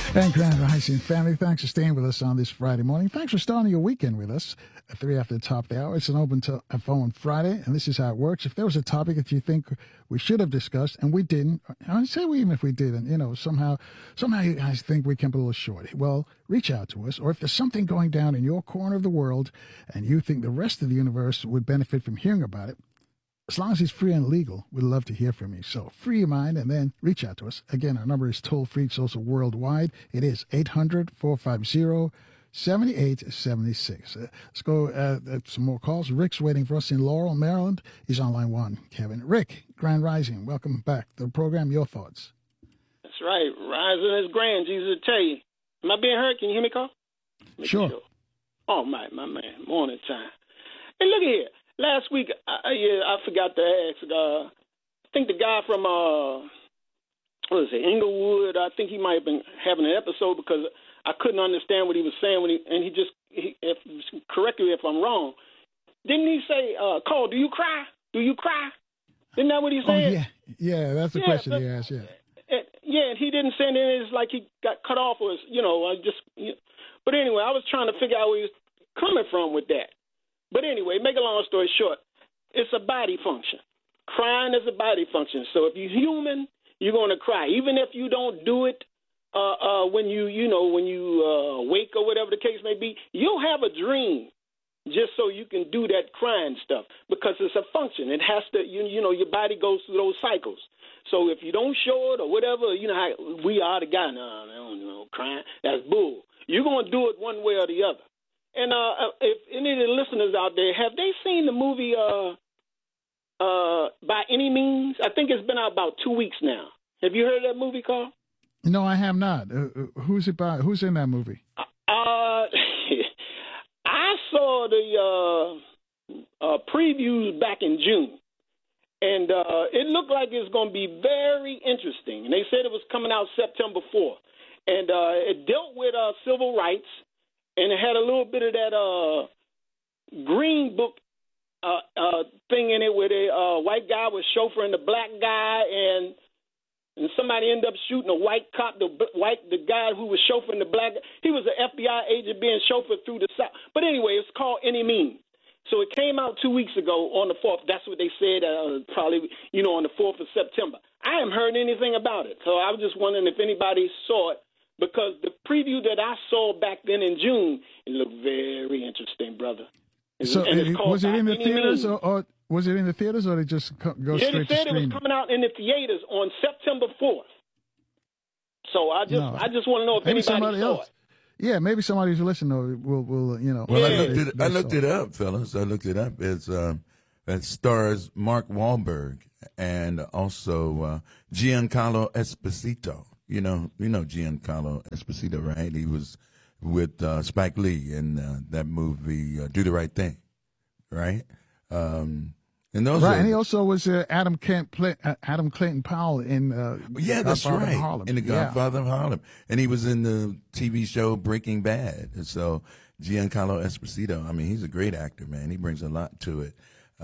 And Grand Rising family, thanks for staying with us on this Friday morning. Thanks for starting your weekend with us at 3 after the top of the hour. It's an open phone Friday, and this is how it works. If there was a topic that you think we should have discussed and we didn't, I say we even if we didn't, somehow you guys think we came a little short. Well, reach out to us. Or if there's something going down in your corner of the world and you think the rest of the universe would benefit from hearing about it, as long as it's free and legal, we'd love to hear from you. So free your mind and then reach out to us. Again, our number is toll-free. It's also worldwide. It is 800-450-7876. Let's go some more calls. Rick's waiting for us in Laurel, Maryland. He's on line one, Kevin. Rick, Grand Rising, welcome back to the program. Your thoughts? That's right. Rising is grand. Jesus will tell you. Am I being heard? Can you hear me, Carl? Sure. Oh, my man. Morning time. Hey, look here. Last week, I forgot to ask. I think the guy from Inglewood. I think he might have been having an episode because I couldn't understand what he was saying correct me if I'm wrong. Didn't he say, "Carl, do you cry? Do you cry?" Isn't that what he said? Oh, yeah. That's the question he asked. Yeah. And he didn't say anything. It's like he got cut off, or But anyway, I was trying to figure out where he was coming from with that. But anyway, make a long story short, it's a body function. Crying is a body function. So if you're human, you're going to cry. Even if you don't do it when you wake or whatever the case may be, you'll have a dream just so you can do that crying stuff because it's a function. It has to, your body goes through those cycles. So if you don't show it or whatever, how we are the guy, no, I don't know, crying, that's bull. You're going to do it one way or the other. And if any of the listeners out there, have they seen the movie By Any Means? I think it's been out about 2 weeks now. Have you heard of that movie, Carl? No, I have not. Who's it by? Who's in that movie? I saw the previews back in June, and it looked like it's going to be very interesting. And they said it was coming out September 4th. And it dealt with civil rights. And it had a little bit of that Green Book thing in it where the white guy was chauffeuring the black guy and somebody ended up shooting a white cop, the guy who was chauffeuring the black guy. He was an FBI agent being chauffeured through the South. But anyway, it's called Any Means. So it came out 2 weeks ago on the 4th. That's what they said, probably, on the 4th of September. I haven't heard anything about it. So I was just wondering if anybody saw it. Because the preview that I saw back then in June, it looked very interesting, brother. So was it in the theaters, or was it in the theaters, or they just go straight to streaming? They said it was coming out in the theaters on September 4th. So I just want to know if anybody saw it. Yeah, maybe somebody who's listening will. Well, I looked it up, fellas. I looked it up. It's it stars Mark Wahlberg and also Giancarlo Esposito. You know Giancarlo Esposito, right? He was with Spike Lee in that movie Do the Right Thing, right? And those and he also was Adam Clayton Powell in that's Godfather right, of Harlem. In The Godfather of Harlem, and he was in the TV show Breaking Bad. And so Giancarlo Esposito, I mean, he's a great actor, man. He brings a lot to it.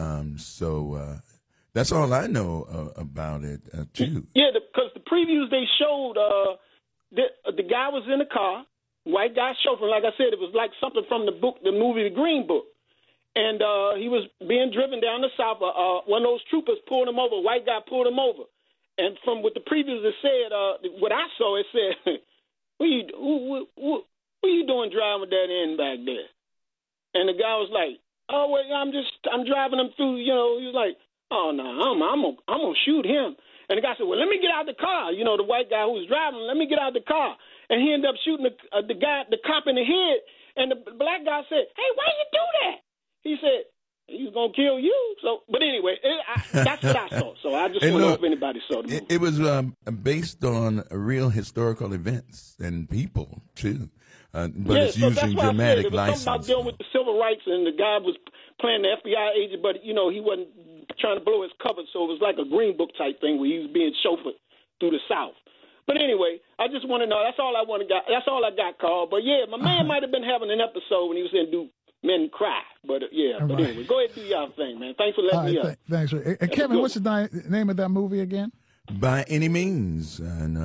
That's all I know about it, too. Yeah, because the previews they showed, the guy was in the car, white guy chauffeur. Like I said, it was like something from the movie The Green Book. And he was being driven down the south. One of those troopers pulled him over. A white guy pulled him over. And from what the previews it said, what I saw, it said, what are you doing driving with that in back there? And the guy was like, oh, well, I'm driving him through, he was like, oh, no, I'm going to shoot him. And the guy said, well, let me get out of the car. The white guy who was driving, let me get out of the car. And he ended up shooting the cop in the head. And the black guy said, hey, why you do that? He said, he's going to kill you. So, but anyway, that's what I saw. So I just want to know if anybody saw the movie. It was based on real historical events and people, too. But it's using dramatic license. It was something about dealing with the civil rights, and the guy was playing the FBI agent, but, he wasn't trying to blow his cover, so it was like a Green Book type thing where he was being chauffeured through the South. But anyway, I just want to know. That's all I got, Carl. But, yeah, my man might have been having an episode when he was in Do Men Cry. But, anyway, go ahead and do your thing, man. Thanks for letting me up. Thanks. Kevin, what's the name of that movie again? By Any Means. And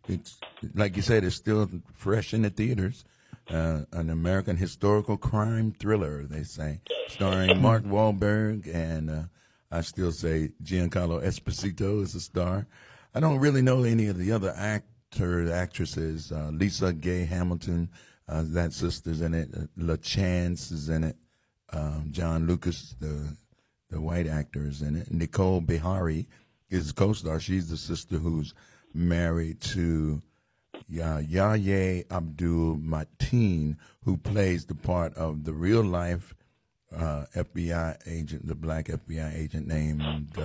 it's like you said, it's still fresh in the theaters. An American historical crime thriller, they say, starring Mark Wahlberg, and I still say Giancarlo Esposito is a star. I don't really know any of the other actresses. Lisa Gay Hamilton, that sister's in it. LaChance is in it. John Lucas, the white actor, is in it. Nicole Bihari is co-star. She's the sister who's married to Yahya Abdul-Mateen, who plays the part of the real-life FBI agent, the black FBI agent named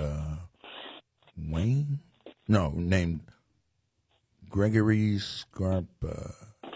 named Gregory Scarpa.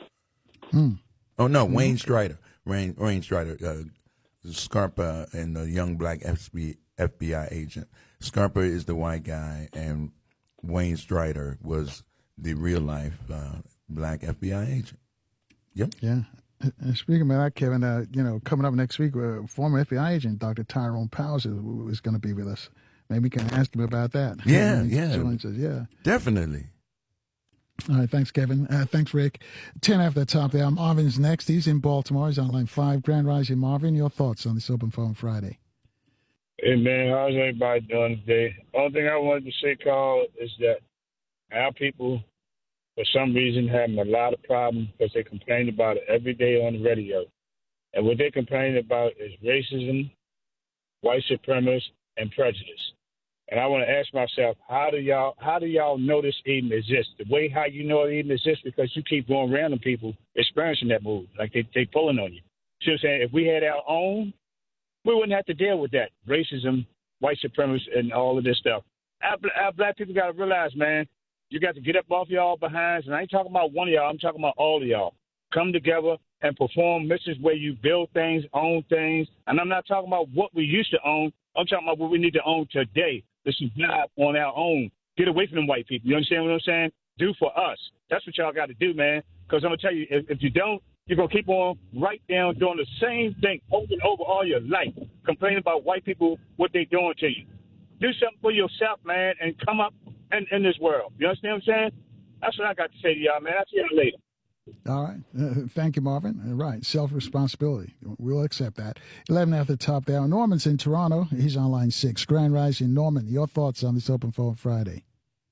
Oh, no, Wayne Strider. Wayne Strider, Scarpa, and the young black FBI agent. Scarpa is the white guy, and Wayne Strider was the real-life black FBI agent. Yep. Yeah. And speaking of that, Kevin, coming up next week, former FBI agent Dr. Tyrone Powers is going to be with us. Maybe we can ask him about that. Yeah, joins us. Yeah. Definitely. All right, thanks, Kevin. Thanks, Rick. 10 after the top there. Marvin's next. He's in Baltimore. He's on line 5. Grand Rising, Marvin. Your thoughts on this Open Phone Friday? Hey, man, how's everybody doing today? Only thing I wanted to say, Carl, is that our people, for some reason, having a lot of problems because they complain about it every day on the radio. And what they complain about is racism, white supremacy, and prejudice. And I want to ask myself, how do y'all know this even exists? The way how you know it even exists because you keep going around people experiencing that move, like they pulling on you. See what I'm saying? If we had our own, we wouldn't have to deal with that racism, white supremacy, and all of this stuff. Our black people got to realize, man, you got to get up off y'all behinds. And I ain't talking about one of y'all. I'm talking about all of y'all. Come together and perform missions where you build things, own things. And I'm not talking about what we used to own. I'm talking about what we need to own today. This is not on our own. Get away from them white people. You understand what I'm saying? Do for us. That's what y'all got to do, man. Because I'm going to tell you, if you don't, you're going to keep on right down doing the same thing over and over all your life, complaining about white people, what they doing to you. Do something for yourself, man, and come up in this world. You understand what I'm saying? That's what I got to say to y'all, man. I'll see y'all later. All right. Thank you, Marvin. Right. Self-responsibility. We'll accept that. 11 after the top there. Norman's in Toronto. He's on line 6. Grand Rising. Norman, your thoughts on this Open Phone Friday?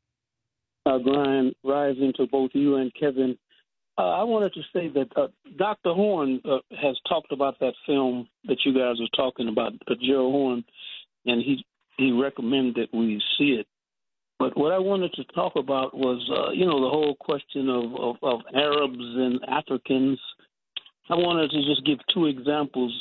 Grand Rising to both you and Kevin. I wanted to say that Dr. Horn has talked about that film that you guys are talking about, Gerald Horn, and he recommended that we see it. But what I wanted to talk about was, the whole question of Arabs and Africans. I wanted to just give two examples.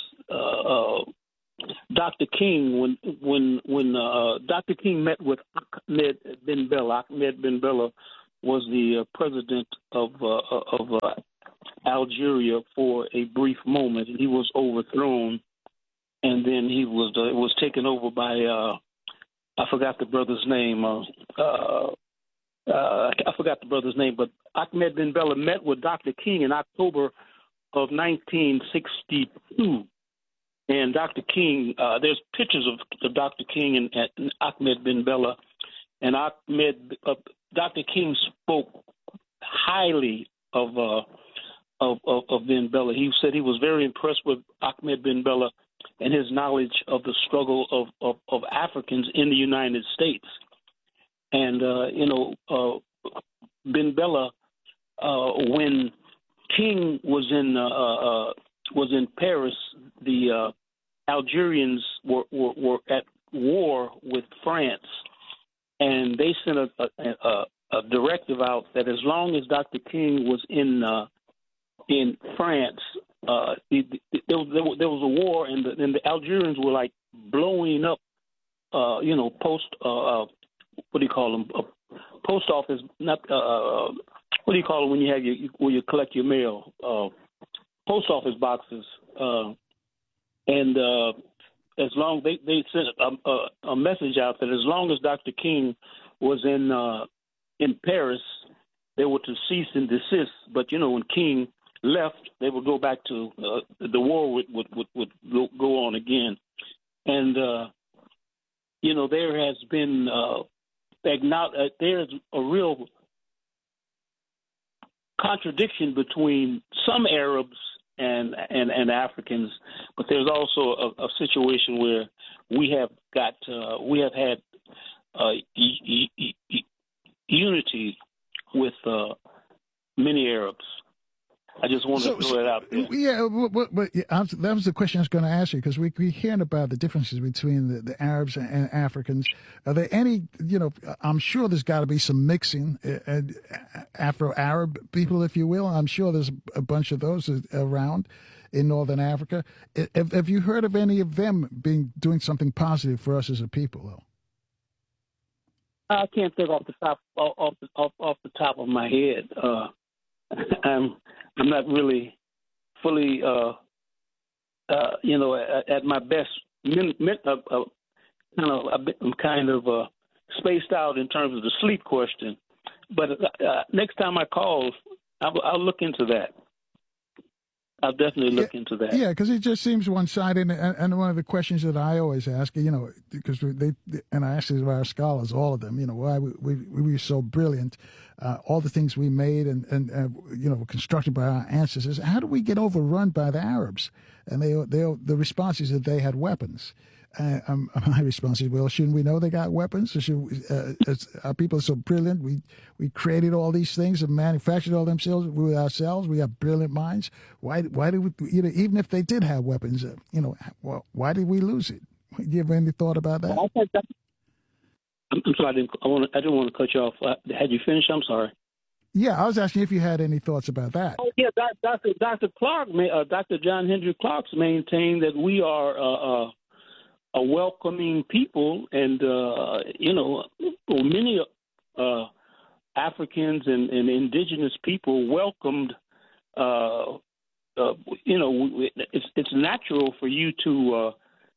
Dr. King, when Dr. King met with Ahmed Ben Bella. Ahmed Ben Bella was the president of Algeria for a brief moment. He was overthrown, and then he was taken over by. I forgot the brother's name. I forgot the brother's name, but Ahmed Ben Bella met with Dr. King in October of 1962. And Dr. King, there's pictures of Dr. King and Ahmed Ben Bella. And Dr. King spoke highly of Ben Bella. He said he was very impressed with Ahmed Ben Bella and his knowledge of the struggle of Africans in the United States. And, Ben Bella, when King was in Paris, the Algerians were at war with France, and they sent a directive out that as long as Dr. King was in France, there was a war, and the Algerians were like blowing up, post office, not what do you call it when you have where you collect your mail, post office boxes, and as long they sent a message out that as long as Dr. King was in Paris, they were to cease and desist. But when King left, they would go back to the war would go on again, and there has been there's a real contradiction between some Arabs and Africans, but there's also a situation where we have had unity with many Arabs. I just wanted to throw that out there. Yeah, but that was the question I was going to ask you, because we hear about the differences between the Arabs and Africans. Are there any, I'm sure there's got to be some mixing, Afro-Arab people, if you will. I'm sure there's a bunch of those around in Northern Africa. Have you heard of any of them doing something positive for us as a people, though? I can't think off the top of my head. I'm not really fully, at my best. I'm kind of spaced out in terms of the sleep question. But next time I call, I'll look into that. I'll definitely look into that. Yeah, because it just seems one-sided. And one of the questions that I always ask, because and I ask these of our scholars, all of them, why we were so brilliant, all the things we made and were constructed by our ancestors. How do we get overrun by the Arabs? And the response is that they had weapons. My response is, well, shouldn't we know they got weapons? Or our people are so brilliant. We created all these things and manufactured all themselves with ourselves. We have brilliant minds. Why did we? Even if they did have weapons, why did we lose it? Do you have any thought about that? I'm sorry. I didn't want to cut you off. Had you finished? I'm sorry. Yeah, I was asking if you had any thoughts about that. Oh, yeah, Dr. Clark, Dr. John Hendry Clark's maintained that we are a welcoming people, and many Africans and indigenous people welcomed. It's natural for you to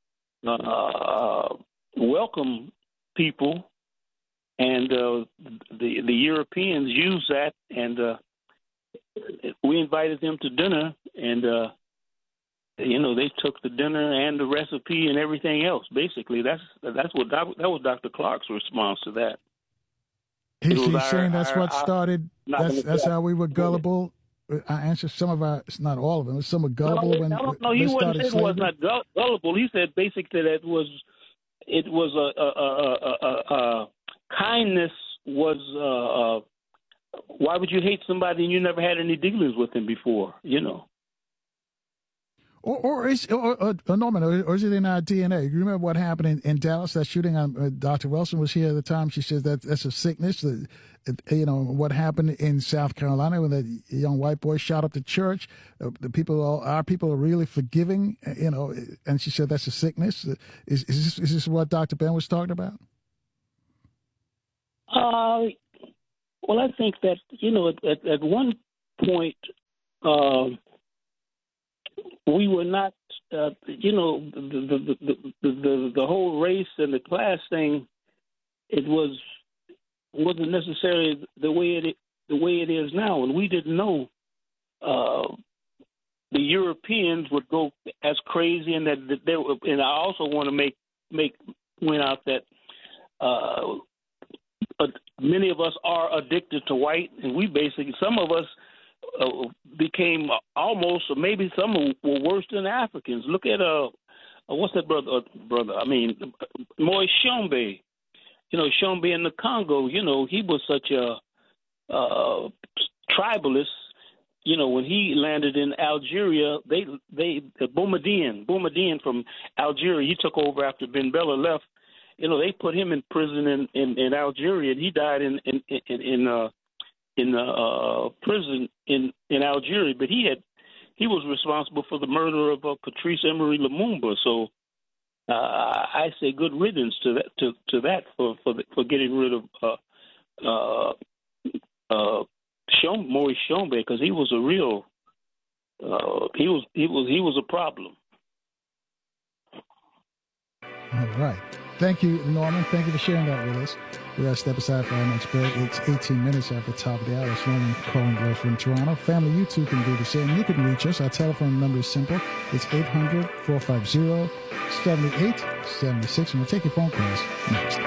welcome people, and the Europeans use that, and we invited them to dinner, and they took the dinner and the recipe and everything else. Basically, that was Dr. Clark's response to that. He's saying that's what started. That's how we were gullible. I answered some of our, not all of them. Some were gullible No, he wouldn't say it was not gullible. He said basically that it was kindness was. Why would you hate somebody and you never had any dealings with him before? Or Norman, or is it in our DNA? You remember what happened in Dallas? That shooting on Dr. Wilson was here at the time. She says that's a sickness. What happened in South Carolina when that young white boy shot up the church. Our people are really forgiving. And she said that's a sickness. Is this what Dr. Ben was talking about? Well, I think that at one point. We were not, the whole race and the class thing. It wasn't necessarily the way it is now, and we didn't know the Europeans would go as crazy, and that they were. And I also want to point out that many of us are addicted to white, and some of us. Became almost, or maybe some were worse than Africans. Look at what's that brother? I mean, Moise Tshombe. Tshombe in the Congo. He was such a tribalist. When he landed in Algeria, Boumediene from Algeria, he took over after Ben Bella left. They put him in prison in Algeria, and he died in prison in Algeria, but he was responsible for the murder of Patrice Emery Lumumba. So I say good riddance to that for getting rid of Maurice Tshombe, because he was a real he was a problem. All right. Thank you, Norman. Thank you for sharing that with us. We got to step aside for our next break. It's 18 minutes after the top of the hour. It's Norman calling from Toronto. Family, you too can do the same. You can reach us. Our telephone number is simple. It's 800-450-7876. And we'll take your phone calls next.